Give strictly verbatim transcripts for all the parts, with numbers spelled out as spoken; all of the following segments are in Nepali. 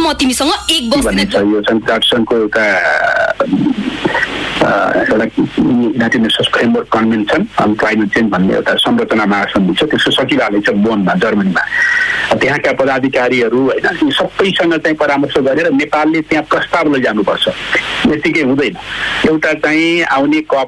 म तिमीसँग एक बस्दिन यो जातिसङ्घको एउटा एउटा United nations framework convention on climate change भन्ने एउटा संरचना महासन्धि छ, त्यसको सचिवालय छ बोनमा, जर्मनीमा। त्यहाँका पदाधिकारीहरू होइन यी सबैसँग चाहिँ परामर्श गरेर नेपालले त्यहाँ प्रस्ताव लैजानुपर्छ। यतिकै हुँदैन। एउटा चाहिँ आउने कप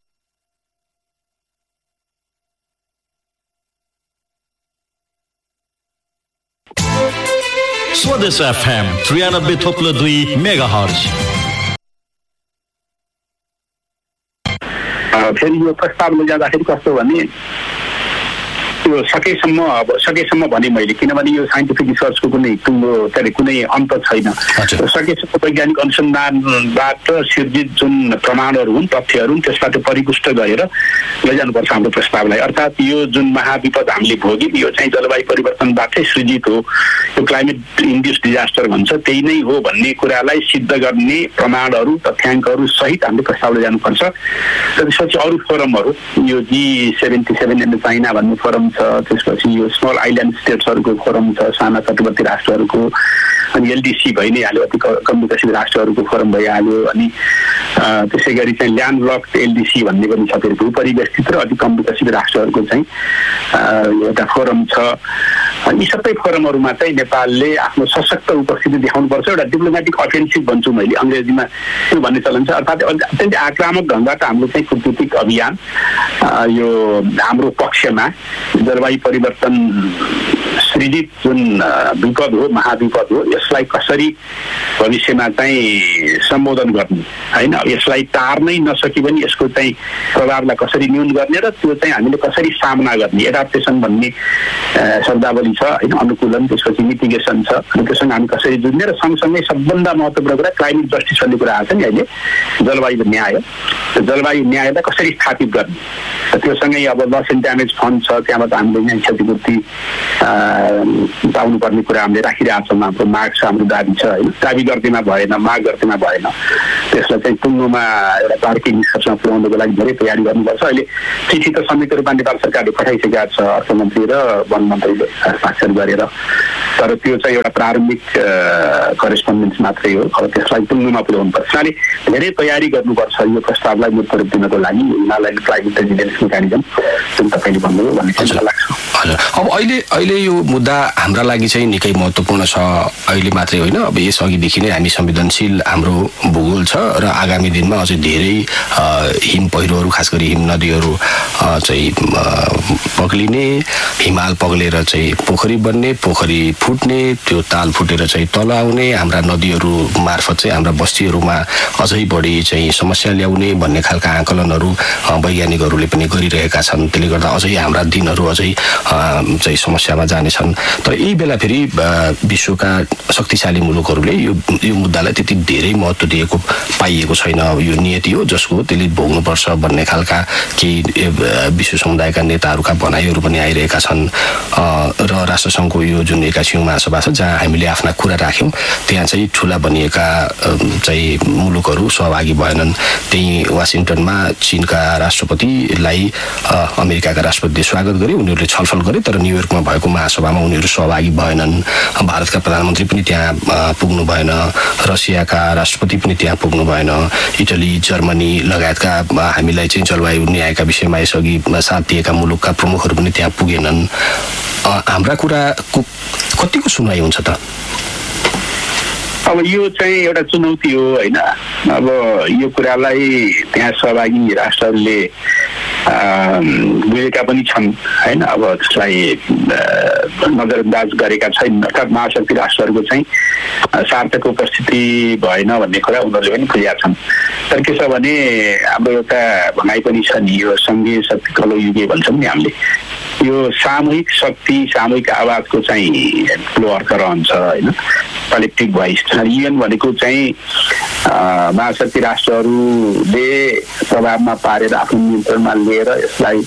स्वदेश एफएम त्रियानब्बे थोप्लो दुई मेगा हर्ज। फेरि यो प्रस्ताव लैजाँदाखेरि कस्तो भने यो सकेसम्म अब सकेसम्म भने मैले, किनभने यो साइन्टिफिक रिसर्चको कुनै टुङ्गो त्यसले कुनै अन्त छैन। सकेसम्म वैज्ञानिक अनुसन्धानबाट सिर्जित जुन प्रमाणहरू हुन्, तथ्यहरू हुन्, त्यसबाट परिपुष्ट गरेर लैजानुपर्छ हाम्रो प्रस्तावलाई। अर्थात् यो जुन महाविपद हामीले भोग्यौँ यो चाहिँ जलवायु परिवर्तनबाटै सृजित हो, यो क्लाइमेट इन्ड्युस डिजास्टर भन्छ, त्यही नै हो भन्ने कुरालाई सिद्ध गर्ने प्रमाणहरू तथ्याङ्कहरू सहित हामीले प्रस्ताव लैजानुपर्छ। त्यसपछि अरू फोरमहरू, यो जी सेभेन्टी सेभेन इन चाइना भन्ने फोरम छ, त्यसपछि यो स्मल आइल्यान्ड स्टेट्सहरूको फोरम छ, साना तटवर्ती राष्ट्रहरूको, अनि एलडिसी भइ नै हाल्यो, अति कम विकसित राष्ट्रहरूको फोरम भइहाल्यो, अनि त्यसै गरी चाहिँ ल्यान्ड लक्ड एलडिसी भन्ने पनि छ, फेरि भूपरिवेष्टित र अति कम विकसित राष्ट्रहरूको चाहिँ एउटा फोरम छ। यी सबै फोरमहरूमा चाहिँ नेपालले आफ्नो सशक्त उपस्थिति देखाउनुपर्छ। एउटा डिप्लोमेटिक अफेन्सिभ भन्छु मैले अङ्ग्रेजीमा, त्यो भन्ने चलन छ। अर्थात् अत्यन्तै आक्रामक ढङ्गबाट हाम्रो चाहिँ कूटनीतिक अभियान यो हाम्रो पक्षमा जलवायु परिवर्तन सृजित जुन विपद हो, महाविपद हो, यसलाई कसरी भविष्यमा चाहिँ सम्बोधन गर्ने होइन, यसलाई टार्नै नसके पनि यसको चाहिँ प्रभावलाई कसरी न्यून गर्ने र त्यो चाहिँ हामीले कसरी सामना गर्ने, एडाप्टेसन भन्ने शब्दावली छ होइन, अनुकूलन, त्यसपछि मिटिगेसन छ, अनि त्योसँग हामी कसरी जुझ्ने र सँगसँगै सबभन्दा महत्त्वपूर्ण कुरा क्लाइमेट जस्टिस भन्ने कुरा आएको छ नि अहिले, जलवायु न्याय। जलवायु न्यायलाई कसरी स्थापित गर्ने, त्योसँगै अब लस एन्ड ड्यामेज फन्ड छ, त्यहाँबाट हामीले यहाँ क्षतिपूर्ति पाउनुपर्ने कुरा हामीले राखिरहेको छौँ। हाम्रो माग छ, हाम्रो दाबी छ होइन, दाबी गर्दैमा भएन, माग गर्दैमा भएन, त्यसलाई चाहिँ टुङ्गोमा एउटा तार्किक निष्कर्षमा पुर्याउनको लागि धेरै तयारी गर्नुपर्छ। अहिले चिठी त संयुक्त रूपमा नेपाल सरकारले पठाइसकेका छ, अर्थमन्त्री र वन मन्त्रीले हस्ताक्षर गरेर, तर त्यो चाहिँ एउटा प्रारम्भिक करेस्पोन्डेन्स मात्रै हो। अब त्यसलाई टुङ्गोमा पुर्याउनुपर्छ, त्यसैले धेरै तयारी गर्नुपर्छ यो प्रस्तावलाई मूर्त रूप दिनको लागि। हिमालयन क्लाइमेट रेजिलियन्स मेकानिजम जुन तपाईँले भन्नुभयो भन्ने चाहिँ मलाई लाग्छ। हजुर, अब अहिले अहिले यो मुद्दा हाम्रा लागि चाहिँ निकै महत्त्वपूर्ण छ। अहिले मात्रै होइन, अब यसअघिदेखि नै हामी संवेदनशील हाम्रो भूगोल छ र आगामी दिनमा अझै धेरै हिम पहिरोहरू, खास गरी हिम नदीहरू चाहिँ पग्लिने, हिमाल पग्लेर चाहिँ पोखरी बन्ने, पोखरी फुट्ने, त्यो ताल फुटेर चाहिँ तल आउने, हाम्रा नदीहरू मार्फत चाहिँ हाम्रा बस्तीहरूमा अझै बढी चाहिँ समस्या ल्याउने भन्ने खालका आकलनहरू वैज्ञानिकहरूले पनि गरिरहेका छन्। त्यसले गर्दा अझै हाम्रा दिनहरू अझै चाहिँ समस्यामा जानेछन्। तर यही बेला फेरि विश्वका शक्तिशाली मुलुकहरूले यो यो मुद्दालाई त्यति धेरै महत्त्व दिएको पाइएको छैन। यो नियति हो जसको त्यसले भोग्नुपर्छ भन्ने खालका केही विश्व समुदायका नेताहरूका भनाइहरू पनि आइरहेका छन् र राष्ट्रसङ्घको यो जुन एकासीौँ महासभा छ जहाँ हामीले आफ्ना कुरा राख्यौँ त्यहाँ चाहिँ ठुला बनिएका चाहिँ मुलुकहरू सहभागी भएनन्। त्यही वासिङटनमा चीनका राष्ट्रपतिलाई अमेरिकाका राष्ट्रपतिले स्वागत गरे, उनीहरूले छलफल गरे, तर न्युयोर्कमा भएको महासभामा उनीहरू सहभागी भएनन्। भारतका प्रधानमन्त्री पनि त्यहाँ पुग्नु भएन, रसियाका राष्ट्रपति पनि त्यहाँ पुग्नु भएन, इटली, जर्मनी लगायतका हामीलाई चाहिँ जलवायु न्यायका विषयमा यसअघि साथ दिएका मुलुकका प्रमुखहरू पनि त्यहाँ पुगेनन्। हाम्रा कुराको कतिको सुनवाई हुन्छ त? अब यो चाहिँ एउटा चुनौती हो होइन। अब यो कुरालाई त्यहाँ सहभागी राष्ट्रहरूले बुझेका पनि छन् होइन, अब त्यसलाई नजरअन्दाज गरेका छैनन्। अर्थात् महाशक्ति राष्ट्रहरूको चाहिँ सार्थक उपस्थिति भएन भन्ने कुरा उनीहरूले पनि बुझेका छन्। तर के छ भने हाम्रो एउटा भनाइ पनि छ नि, यो सङ्घीय शक्ति कलो युगे भन्छौँ नि हामीले, यो सामूहिक शक्ति, सामूहिक आवाजको चाहिँ ठुलो अर्थ रहन्छ होइन, कलेक्टिभ भोइस। युएन भनेको चाहिँ महाशक्ति राष्ट्रहरूले प्रभावमा पारेर आफ्नो नियन्त्रणमा लिएर यसलाई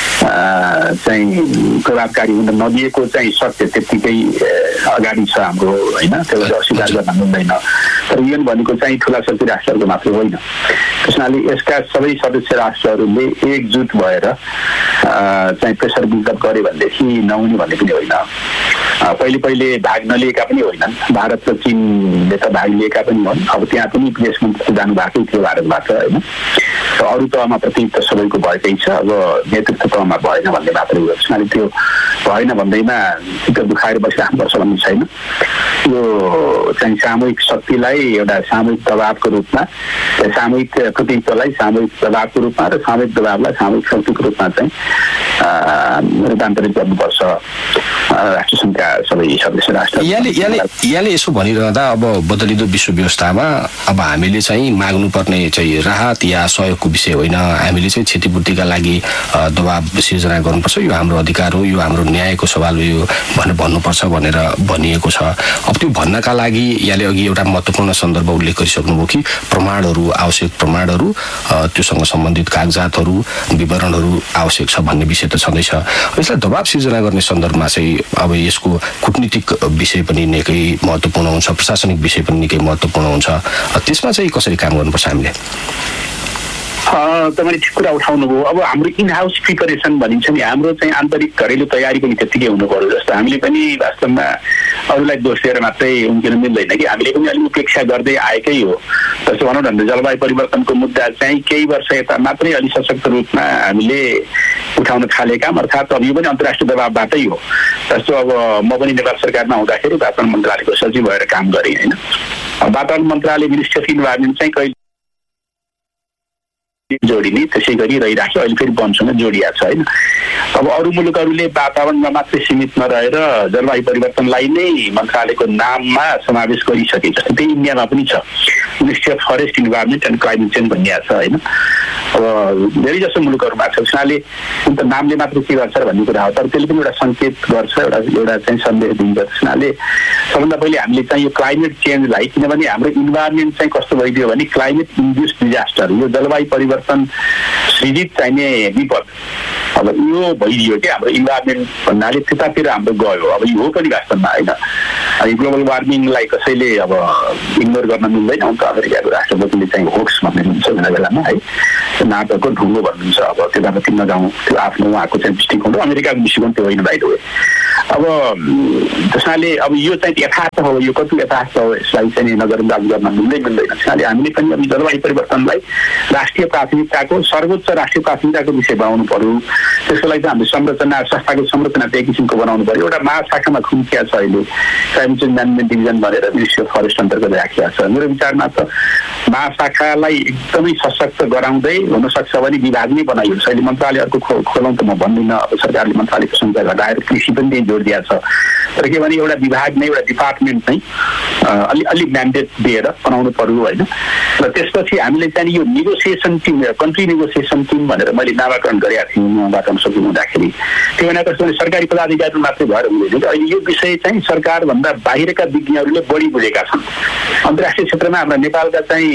चाहिँ प्रभावकारी हुन नदिएको चाहिँ सत्य त्यत्तिकै अगाडि छ हाम्रो होइन, त्यसलाई अस्वीकार गर्न मिल्दैन। तर युएन भनेको चाहिँ ठुला शक्ति राष्ट्रहरूको मात्रै होइन, त्यसैले यसका सबै सदस्य राष्ट्रहरूले एकजुट भएर चाहिँ प्रेसर बिल्डअप गरे भनेदेखि नहुने भन्ने पनि होइन। पहिले पहिले भाग नलिएका पनि होइनन्, भारत र चीनले त भाग लिएका पनि हुन्। अब त्यहाँ पनि विदेश मन्त्री जानु भएको थियो भारतबाट होइन। अरू तहमा प्रतिनिधित्व सबैको भएकै छ, अब नेतृत्व तहमा भएन भन्ने मात्रै हो। त्यसमाले त्यो भएन भन्दैमा चित्त दुखाएर बसिराख्नुपर्छ भन्ने छैन। यो चाहिँ सामूहिक शक्तिलाई एउटा सामूहिक दबावको रूपमा, सामूहिक प्रतिनिधित्वलाई सामूहिक दबावको रूपमा र सामूहिक दबावलाई सामूहिक शक्तिको रूपमा चाहिँ रूपान्तरित गर्नुपर्छ राष्ट्र सङ्घका सबै सदस्य राष्ट्र। यहाँले यहाँले यहाँले यसो भनिरहँदा अब बदलिँदो विश्व व्यवस्थामा अब हामीले चाहिँ माग्नुपर्ने चाहिँ राहत या सहयोगको विषय होइन, हामीले चाहिँ क्षतिपूर्तिका लागि दबाब सिर्जना गर्नुपर्छ, यो हाम्रो अधिकार हो, यो हाम्रो न्यायको सवाल हो, यो भनेर भन्नुपर्छ भनेर भनिएको छ। अब त्यो भन्नका लागि यहाँले अघि एउटा महत्त्वपूर्ण सन्दर्भ उल्लेख गरिसक्नुभयो कि प्रमाणहरू, आवश्यक प्रमाणहरू, त्योसँग सम्बन्धित कागजातहरू, विवरणहरू आवश्यक छ भन्ने विषय त छँदैछ। यसलाई दबाब सिर्जना गर्ने सन्दर्भमा चाहिँ अब यसको कूटनीतिक विषय पनि निकै महत्त्वपूर्ण हुन्छ, प्रशासनिक विषय पनि निकै महत्त्वपूर्ण हुन्छ। त्यसमा चाहिँ कसरी काम गर्नुपर्छ हामीले? तपाईँले ठिक कुरा उठाउनुभयो। अब हाम्रो इन हाउस प्रिपरेसन भनिन्छ नि, हाम्रो चाहिँ आन्तरिक घरेलु तयारी पनि त्यत्तिकै हुनु पर्यो जस्तो। हामीले पनि वास्तवमा अरूलाई दोष दिएर मात्रै उम्किन मिल्दैन कि हामीले पनि अलिक उपेक्षा गर्दै आएकै हो। जस्तो भनौँ न, जलवायु परिवर्तनको मुद्दा चाहिँ केही वर्ष यता मात्रै अलि सशक्त रूपमा हामीले उठाउन थालेका, अर्थात् अब यो पनि अन्तर्राष्ट्रिय दबावबाटै हो। जस्तो अब म पनि नेपाल सरकारमा हुँदाखेरि वातावरण मन्त्रालयको सचिव भएर काम गरेँ होइन। वातावरण मन्त्रालय मिनिस्ट्री अफ इन्भाइरोमेन्ट चाहिँ कहिले जोडिने त्यसै गरी रहिराख्यो, अहिले फेरि वनसँग जोडिया छ होइन। अब अरू मुलुकहरूले वातावरणमा मात्रै सीमित नरहेर जलवायु परिवर्तनलाई नै मन्त्रालयको नाममा समावेश गरिसके जस्तो त्यही इन्डियामा पनि छ, ministry of forest environment and climate change भन्ने छ होइन। अब धेरै जसो मुलुकहरूमा छ, त्यसले अन्त नामले मात्रै के गर्छ भन्ने कुरा हो, तर त्यसले पनि एउटा सङ्केत गर्छ, एउटा एउटा चाहिँ सन्देश दिन्छ। त्यसले सबभन्दा पहिले हामीले चाहिँ यो क्लाइमेट चेन्जलाई, किनभने हाम्रो इन्भाइरोमेन्ट चाहिँ कस्तो भइदियो भने क्लाइमेट इन्ड्युस डिजास्टर, यो जलवायु परिवर्तन सृजित चाहिने विपद अब यो भइदियो कि हाम्रो इन्भाइरोमेन्ट भन्नाले त्यतातिर हाम्रो गयो। अब यो हो पनि वास्तवमा होइन। अनि ग्लोबल वार्मिङलाई कसैले अब इग्नोर गर्न मिल्दैन। अन्त अमेरिकाको राष्ट्रपतिले चाहिँ होक्स भन्नुहुन्छ बेला बेलामा है, नाटकको ढुङ्गो भन्नुहुन्छ। अब त्यतापट्टि नजाउँ, त्यो आफ्नो उहाँको चाहिँ दृष्टिकोण हो, अमेरिकाको दृष्टिकोण त्यो होइन बाहिर हो। अब त्यसले अब यो चाहिँ यथार्थ हो, यो कति यथार्थ हो, यसलाई चाहिँ नजरअन्दाज गर्न मिल्दै मिल्दैन। त्यसले हामीले पनि अब जलवायु परिवर्तनलाई राष्ट्रिय प्राथमिकताको सर्वोच्च राष्ट्रिय प्राथमिकताको विषय बनाउनु पर्यो। त्यसको लागि चाहिँ हामीले संरचना, संस्थाको संरचना त्यही किसिमको बनाउनु पर्यो। एउटा महाशाखामा खुम्किया छ अहिले, क्लाइमेट चेन्ज म्यानेजमेन्ट डिभिजन भनेर मिनिस्ट्री अफ फरेस्ट अन्तर्गत राखिएको छ। मेरो विचारमा त महाशाखालाई एकदमै सशक्त गराउँदै हुनसक्छ भने विभाग नै बनाइयो। अहिले मन्त्रालय अर्को खो खोलौँ त म भन्दिनँ। अब सरकारले मन्त्रालयको सङ्ख्या घटाएर कृषि पनि त्यही जोड दिएको छ, तर के भने एउटा विभाग नै, एउटा डिपार्टमेन्ट नै अलि अलिक म्यान्डेट दिएर बनाउनु पर्यो होइन। र त्यसपछि हामीले चाहिँ यो negotiation team, country negotiation team भनेर मैले नामाकरण गरेका थिएँ उहाँबाट सचिव हुँदाखेरि। त्यो भने कस्तो भने सरकारी पदाधिकारी मात्रै भएर हुँदैन, अहिले यो विषय चाहिँ सरकारभन्दा बाहिरका विज्ञहरूले बढी बुझेका छन्। अन्तर्राष्ट्रिय क्षेत्रमा हाम्रा नेपालका चाहिँ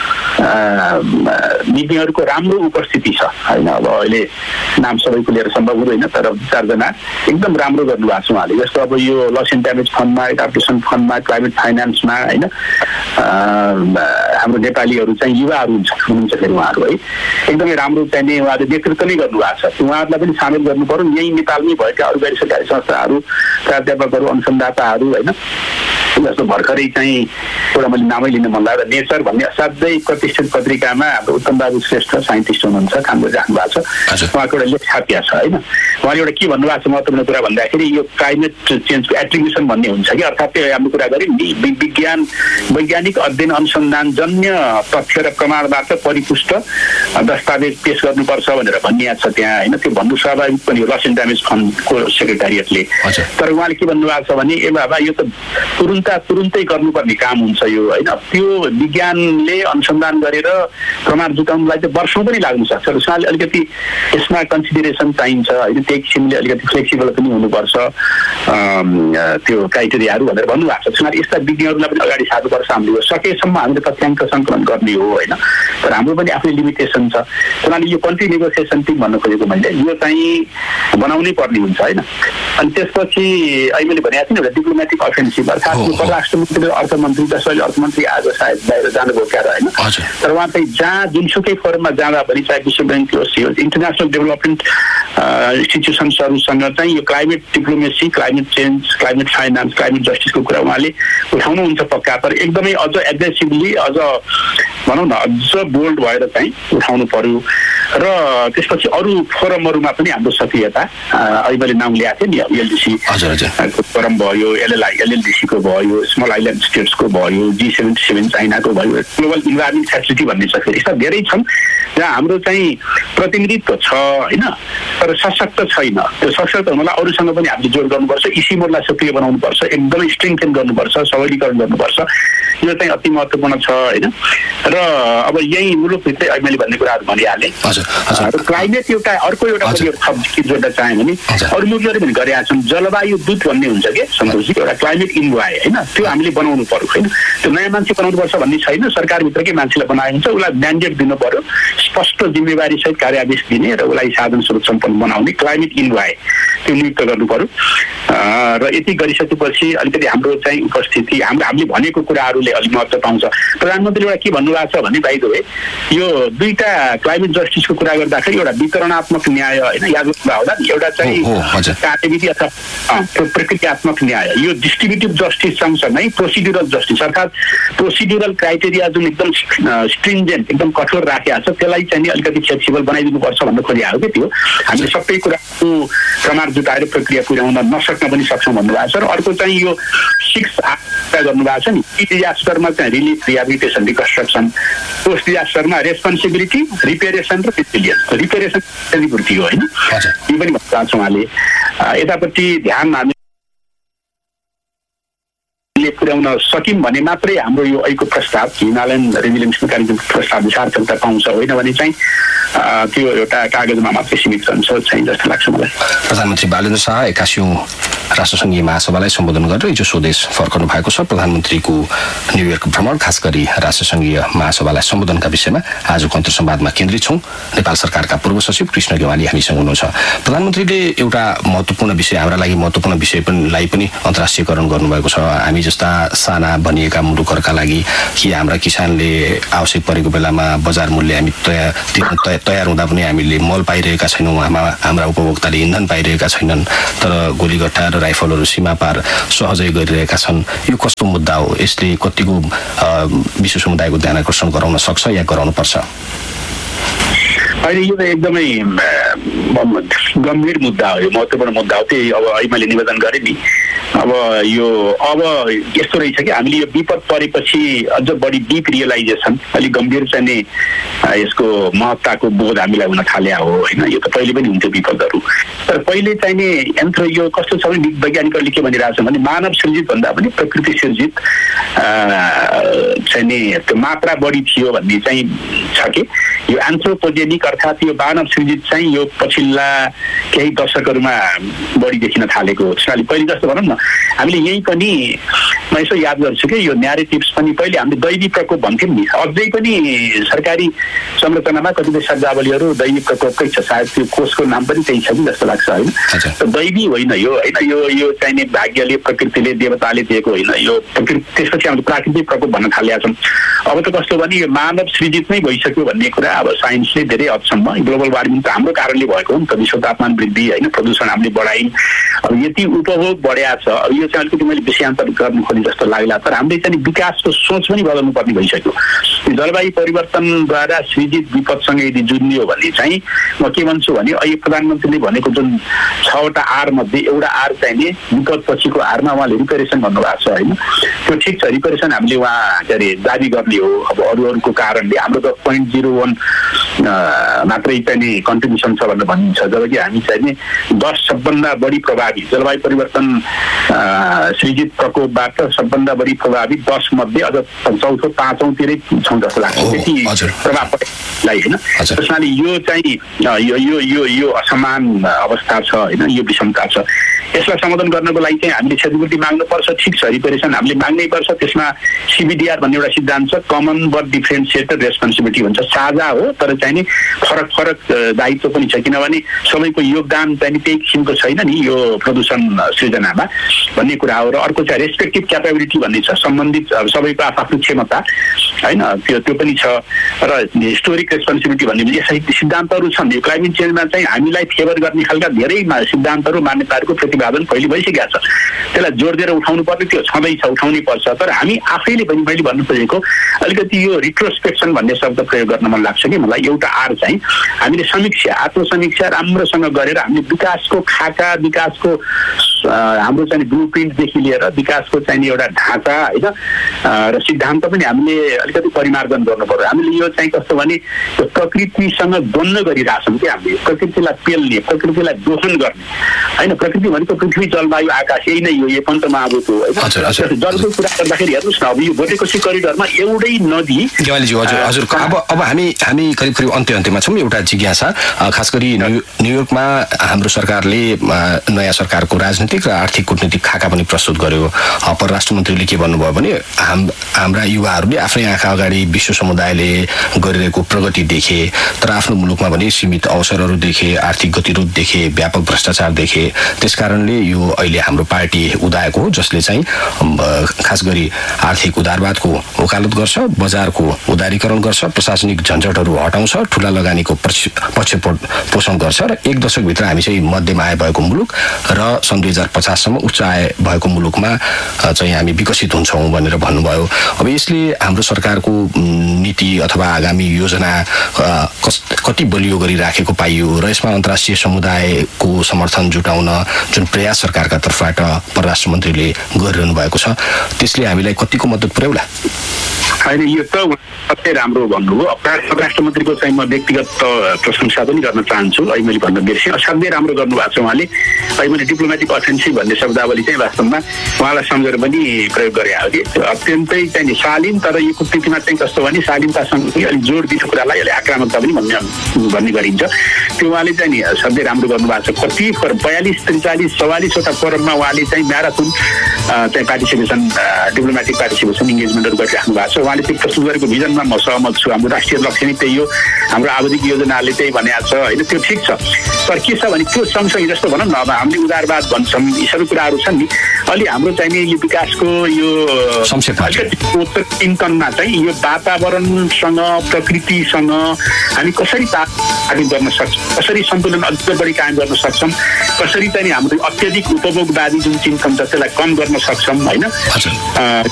विज्ञहरूको राम्रो उपस्थिति छ होइन। अब अहिले नाम सबैको लिएर सम्भव हुँदैन, तर चारजना एकदम राम्रो गर्नुभएको छ उहाँले। जस्तो अब यो loss and damage फन्डमा, adaptation फन्डमा, climate फाइनेन्समा होइन, हाम्रो नेपालीहरू चाहिँ युवाहरू हुनुहुन्छ फेरि उहाँहरू है, एकदमै राम्रो चाहिने उहाँहरूले नेतृत्व नै गर्नुभएको छ। उहाँहरूलाई पनि सामेल गर्नु पर्यो। यहीँ नेपालमै भएका अरू गैर सरकारी संस्थाहरू, प्राध्यापकहरू, अनुसन्धाताहरू होइन, जस्तो भर्खरै चाहिँ एउटा मैले नामै लिन मन लाग्यो, नेचर भन्ने असाध्यै प्रतिष्ठित पत्रिकामा हाम्रो उत्तम बाबु श्रेष्ठ साइन्टिस्ट हुनुहुन्छ, काम गरिराख्नु भएको छ। उहाँको एउटा लेख छापिया छ होइन। उहाँले एउटा के भन्नुभएको छ महत्त्वपूर्ण कुरा भन्दाखेरि यो क्लाइमेट चेन्जको एट्रिब्युसन भन्ने हुन्छ कि, अर्थात् त्यो हाम्रो कुरा गऱ्यौँ नि, विज्ञान वैज्ञानिक अध्ययन अनुसन्धान जन्य तथ्य र प्रमाणबाट परिपुष्ट दस्तावेज पेश गर्नुपर्छ भनेर भनिएको छ त्यहाँ होइन। त्यो भन्नु स्वाभाविक पनि हो लस एन्ड ड्यामेज फन्डको सेक्रेटारिएटले। तर उहाँले के भन्नुभएको छ भने ए बाबा यो त तुरुन्ता तुरुन्तै गर्नुपर्ने काम हुन्छ यो होइन। त्यो विज्ञानले अनुसन्धान गरेर प्रमाण जुटाउनुलाई चाहिँ वर्षौँ पनि लाग्न सक्छ। उहाँले अलिकति यसमा कन्सिडरेसन चाहिन्छ होइन, त्यही किसिमले अलिकति फ्लेक्सिबल पनि हुनुपर्छ त्यो क्राइटेरियाहरू भनेर भन्नुभएको छ। उहाँले यस्ता विज्ञहरूलाई पनि अगाडि सार्नुपर्छ। हामीले सकेसम्म हामीले तथ्याङ्क सङ्कलन गर्ने हो होइन, तर हाम्रो पनि आफ्नै लिमिटेसन छ। उहाँले यो कन्ट्री नेगोसिएसन टिम भन्न खोजेको मैले, यो चाहिँ बनाउनै पर्ने हुन्छ होइन। अनि त्यसपछि अहिले मैले भनेको थिएँ नि एउटा डिप्लोमेटिक अफेन्सिभ, अर्थात् परराष्ट्र मन्त्री अर्थमन्त्री जसले अर्थमन्त्री आज सायद बाहिर जानुभयो क्या होइन तर उहाँ चाहिँ जहाँ जुनसुकै फोरममा जाँदा पनि चाहे विश्व ब्याङ्क होस् यो इन्टरनेसनल डेभलपमेन्ट इन्स्टिट्युसन्सहरूसँग चाहिँ यो climate diplomacy climate change climate finance climate जस्टिसको कुरा उहाँले उठाउनुहुन्छ पक्का तर एकदमै अझ एग्रेसिभली अझ भनौँ न अझ बोल्ड भएर चाहिँ उठाउनु पर्यो र त्यसपछि अरू फोरमहरूमा पनि हाम्रो सक्रियता अहिले मैले नाम ल्याएको थिएँ नि एलडिसी फोरम भयो एलएलआई एलएलडिसीको भयो स्मल आइल्यान्ड स्टेट्सको भयो जी सेभेन्टी सेभेन चाइनाको भयो ग्लोबल इन्भाइरोमेन्ट फ्यासिलिटी भन्ने छ फेरि यस्ता धेरै छन् जहाँ हाम्रो चाहिँ प्रतिनिधित्व छ होइन तर सशक्त छैन त्यो सशक्त हुनलाई अरूसँग पनि हामीले जोड गर्नुपर्छ इसिमोडलाई सक्रिय बनाउनुपर्छ एकदमै स्ट्रेङ्थेन गर्नुपर्छ सबलीकरण गर्नुपर्छ यो चाहिँ अति महत्त्वपूर्ण छ होइन र अब यही मुलुकभित्रै अहिले मैले भन्ने कुराहरू भनिहालेँ र क्लाइमेट एउटा अर्को एउटा थप जोड्न चाहेँ भने अरू मुलुकले पनि गरेका छन् जलवायु दूत भन्ने हुन्छ कि सन्तोषजी एउटा क्लाइमेट इन्भोय होइन त्यो हामीले बनाउनु पर्यो होइन त्यो नयाँ मान्छे बनाउनुपर्छ भन्ने छैन सरकारभित्रकै मान्छेलाई बनाएको हुन्छ उसलाई म्यान्डेट दिनु पर्यो स्पष्ट जिम्मेवारी सहित कार्यादेश दिने र उसलाई साधन स्रोत सम्पन्न बनाउने क्लाइमेट इन्भोय त्यो नियुक्त गर्नु पर्यो र यति गरिसकेपछि अलिकति हाम्रो चाहिँ उपस्थिति हाम्रो हामीले भनेको कुराहरूले अलिक महत्त्व पाउँछ प्रधानमन्त्रीले एउटा के भन्नुभएको छ भने बाइ द वे यो दुईटा क्लाइमेट जस्टिसको कुरा गर्दाखेरि एउटा वितरणात्मक न्याय होइन याद गर्दा होला नि एउटा चाहिँ कार्यविधि अथवा प्रकृतियात्मक न्याय यो डिस्ट्रिब्युटिभ जस्टिस सँगसँगै प्रोसिड्युरल जस्टिस अर्थात् प्रोसिड्युरल क्राइटेरिया जुन एकदम स्ट्रिन्जेन्ट एकदम कठोर राखेको छ त्यसलाई चाहिँ अलिकति फ्लेक्सिबल बनाइदिनुपर्छ भन्नु खोजिएको के त्यो हामीले सबै कुराको प्रमाण जुटाएर प्रक्रिया पुर्याउन नसक्न पनि सक्छौँ भन्नुभएको छ र अर्को चाहिँ यो सिक्स आठ गर्नुभएको छ नि डिजास्टरमा चाहिँ relief rehabilitation reconstruction post डिजास्टरमा responsibility रिपेरेसन र रेसिलियन्स रिपेरेसन क्षतिपूर्ति हो होइन यो पनि भन्नुभएको छ उहाँले यतापट्टि ध्यान हामी पुर्याउन सक्यौँ भने मात्रै हाम्रो यो अहिलेको प्रस्ताव हिमालयन रेजिलियन्स मेकानिजमको प्रस्ताव सार्थकता पाउँछ होइन भने चाहिँ त्यो एउटा कागजमा मात्रै सीमित रहन्छ चाहिँ जस्तो लाग्छ मलाई प्रधानमन्त्री बालेन्द्र शाह एक्कासीौँ राष्ट्रसङ्घीय महासभालाई सम्बोधन गरेर हिजो स्वदेश फर्कनु भएको छ प्रधानमन्त्रीको न्युयोर्क भ्रमण खास गरी राष्ट्रसङ्घीय महासभालाई सम्बोधनका विषयमा आजको अन्तर्संवादमा केन्द्रित छौँ नेपाल सरकारका पूर्व सचिव कृष्ण गेवाली हामीसँग हुनुहुन्छ प्रधानमन्त्रीले एउटा महत्त्वपूर्ण विषय हाम्रा लागि महत्त्वपूर्ण विषय पनि पनि अन्तर्राष्ट्रियकरण गर्नुभएको छ हामी जस्ता साना बनिएका मुलुकहरूका लागि कि हाम्रा किसानले आवश्यक परेको बेलामा बजार मूल्य हामी तयार तयार हुँदा पनि हामीले मल पाइरहेका छैनौँ हाम्रा उपभोक्ताले इन्धन पाइरहेका छैनन् तर गोलीगट्टा र राइफलहरू सीमा पार सहजै गरिरहेका छन् यो कस्तो मुद्दा हो यसले कतिको विश्व समुदायको ध्यान आकर्षण गराउन सक्छ या गराउनु पर्छ अहिले यो त एकदमै गम्भीर मुद्दा हो यो महत्त्वपूर्ण मुद्दा हो त्यही अब अहिले मैले निवेदन गरेँ नि अब यो अब यस्तो रहेछ कि हामीले यो विपद परेपछि अझ बढी डिप रियलाइजेसन अलिक गम्भीर चाहिँ नि यसको महत्ताको बोध हामीलाई हुन थाल्या हो होइन यो त पहिले पनि हुन्थ्यो विपदहरू तर पहिले चाहिँ नि यन्त्र यो कस्तो छ भने वैज्ञानिकहरूले के भनिरहेको छ भने मानव सृजित भन्दा पनि प्रकृति सृजित चाहिँ नि त्यो मात्रा बढी थियो भन्ने चाहिँ छ कि यो एन्थ्रोपोजेनिक अर्थात् यो मानव सृजित चाहिँ यो पछिल्ला केही दशकहरूमा बढी देखिन थालेको हो त्यसैले पहिले जस्तो भनौँ न हामीले यहीँ पनि म यसो याद गर्छु कि यो न्यारेटिभ्स पनि पहिले हामीले दैवी प्रकोप भन्थ्यौँ नि अझै पनि सरकारी संरचनामा कतिपय शब्दावलीहरू दैवी प्रकोपकै छ सायद त्यो कोषको नाम पनि त्यही छ नि जस्तो लाग्छ होइन दैवी होइन यो होइन यो यो चाहिने भाग्यले प्रकृतिले देवताले दिएको होइन यो प्रकृति त्यसपछि हामीले प्राकृतिक प्रकोप भन्न थालेका छौँ अब त कस्तो भने यो मानव सृजित नै भइसक्यो भन्ने कुरा अब साइन्सले धेरै हदसम्म ग्लोबल वार्मिङ त हाम्रो कारणले भएको हो नि त विश्व तापमान वृद्धि होइन प्रदूषण हामीले बढायौँ अब यति उपभोग बढ्या छ अब यो चाहिँ अलिकति मैले विषयान्तर गर्नु खोजेँ जस्तो लाग्ला तर हामीले चाहिँ विकासको सोच पनि बदल्नु पर्ने भइसक्यो जलवायु परिवर्तनद्वारा सृजित विपदसँग यदि जुझ्ने हो भने चाहिँ म के भन्छु भने अहिले प्रधानमन्त्रीले भनेको जुन छवटा आर मध्ये एउटा आर चाहिने विपद पछिको आरमा उहाँले रिपेरेसन भन्नुभएको छ होइन त्यो ठिक छ रिपेरेसन हामीले उहाँ के अरे दाबी गर्ने हो अब अरू अरूको कारणले हाम्रो त पोइन्ट जिरो वान मात्रै चाहिँ कन्ट्रिब्युसन छ भनेर भनिन्छ जबकि हामी चाहिँ दस सबभन्दा बढी प्रभावी जलवायु परिवर्तन सृजित प्रकोपबाट सबभन्दा बढी प्रभावी दस मध्ये अझ चौथो पाँचौँतिरै छौँ जस्तो लाग्छ त्यति प्रभाव परेलाई होइन त्यसैले यो चाहिँ यो यो यो यो असमान अवस्था छ होइन यो विषमता छ यसलाई समाधान गर्नको लागि चाहिँ हामीले क्षतिपूर्ति माग्नुपर्छ ठिक छ रिपेरेसन हामीले माग्नै पर्छ त्यसमा सिबिडिआर भन्ने एउटा सिद्धान्त छ कमन बट डिफ्रेन्सिएटेड रेस्पोन्सिबिलिटी भन्छ साझा हो तर चाहिँ नि फरक फरक दायित्व पनि छ किनभने सबैको योगदान चाहिँ त्यही किसिमको छैन नि यो प्रदूषण सृजनामा भन्ने कुरा हो र अर्को चाहिँ रेस्पेक्टिभ क्यापेबिलिटी भन्ने छ, सम्बन्धित सबैको आफ्नो क्षमता होइन, त्यो त्यो पनि छ। र हिस्टोरिक रेस्पोन्सिबिलिटी भन्ने यसरी सिद्धान्तहरू छन्। यो क्लाइमेट चेन्जमा चाहिँ हामीलाई फेभर गर्ने खालका धेरै सिद्धान्तहरू मान्यताहरूको प्रतिपादन पहिले भइसकेको छ। त्यसलाई जोड दिएर उठाउनु पर्ने त्यो छँदैछ, उठाउनै पर्छ। तर हामी आफैले पनि मैले भन्नु खोजेको अलिकति यो रिट्रोस्पेक्सन भन्ने शब्द प्रयोग गर्न मन लाग्छ कि मलाई। एउटा आर चाहिँ हामीले समीक्षा, आत्मसमीक्षा राम्रोसँग गरेर हामीले विकासको खाका, विकासको हाम्रो चाहिँ ब्लु प्रिन्टदेखि लिएर विकासको चाहिँ एउटा ढाँचा होइन र सिद्धान्त पनि हामीले अलिकति परिमार्जन गर्नु पर्यो। हामीले यो चाहिँ कस्तो भने प्रकृतिसँग द्वन्द्व गरिरहेछौँ कि हामीले प्रकृतिलाई पेल्ने, प्रकृतिलाई दोहन गर्ने होइन। प्रकृति भनेको पृथ्वी, जलवायु, आकाश यही नै हो, यो पञ्चमहाभूत हो होइन। जलको कुरा गर्दाखेरि हेर्नुहोस् न, अब यो भोटेकोसी करिडोरमा एउटै नदी। गेवालीज्यू हजुर हजुर अब अब हामी हामी करिब करिब अन्त्य अन्त्यमा छौँ। एउटा जिज्ञासा, खास गरी न्युयोर्कमा हाम्रो सरकारले नयाँ सरकारको राजनीतिक र आर्थिक कूटनीतिक खाका पनि प्रस्तुत गर्यो। परराष्ट्र मन्त्रीले के भन्नुभयो भने हाम हाम्रा युवाहरूले आफ्नै आँखा अगाडि विश्व समुदायले गरिरहेको प्रगति देखे, तर आफ्नो मुलुकमा भने सीमित अवसरहरू देखे, आर्थिक गतिरोध देखे, व्यापक भ्रष्टाचार देखे। त्यसकारणले यो अहिले हाम्रो पार्टी उदाएको हो, जसले चाहिँ खास गरी आर्थिक उदारवादको वकालत गर्छ, बजारको उदारीकरण गर्छ, प्रशासनिक झन्झटहरू हटाउँछ, ठुला लगानीको पक्ष पोषण गर्छ र एक दशकभित्र हामी चाहिँ मध्यम आय भएको मुलुक र सन् दुई हजार पचाससम्म उच्च आय भएको मुलुकमा चाहिँ हामी विकसित हुन्छौँ भनेर भन्नुभयो। अब यसले हाम्रो सरकारको नीति अथवा आगामी योजना कति बलियो गरिराखेको पाइयो र यसमा अन्तर्राष्ट्रिय समुदायको समर्थन जुटाउन जुन प्रयास सरकारका तर्फबाट परराष्ट्र मन्त्रीले गरिरहनु भएको छ, त्यसले हामीलाई कतिको मद्दत पुर्याउला? होइन, यो त अत्यन्तै राम्रो भन्नुभयो। परराष्ट्र मन्त्रीको चाहिँ म व्यक्तिगत प्रशंसा पनि गर्न चाहन्छु। अहिले मैले भन्न बिर्सेँ, असाध्यै राम्रो गर्नुभएको छ उहाँले। अहिले मैले डिप्लोमेटिक अफेन्सिभ भन्ने शब्दावली चाहिँ वास्तवमा उहाँलाई सम्झेर पनि प्रयोग गरे हो कि अत्यन्तै चाहिँ शालीन, तर यो कूटनीतिमा चाहिँ कस्तो भने शालीनतासँग अलिक जोड दिने कुरालाई अहिले आक्रामकता पनि भन्ने भन्ने गरिन्छ। त्यो उहाँले चाहिँ नि असाध्यै राम्रो गर्नुभएको छ। कति बयालिस त्रिचालिस चौवालिसवटा फोरममा उहाँले चाहिँ म्याराथन चाहिँ पार्टिसिपेसन, डिप्लोमेटिक पार्टिसिपेसन इङ्गेजमेन्टहरू गरिराख्नु भएको छ। उहाँले त्यो प्रस्तुत गरेको भिजनमा म सहमत छु। हाम्रो राष्ट्रिय लक्ष्य नै त्यही हो, हाम्रो आवधिक योजनाले त्यही भनेको छ होइन। त्यो ठिक छ, तर के छ भने त्यो सँगसँगै जस्तो भनौँ न, अब हामीले उदारवाद भन्छौँ, यी सबै कुराहरू छन् नि। अलि हाम्रो चाहिँ नि यो विकासको यो चिन्तनमा चाहिँ यो वातावरणसँग, प्रकृतिसँग हामी कसरी तालमेल गर्न सक्छौँ, कसरी सन्तुलन अझ बढी कायम गर्न सक्छौँ, कसरी चाहिँ हाम्रो अत्यधिक उपभोगवादी जुन चिन्तन छ त्यसलाई कम गर्न सक्छौँ होइन।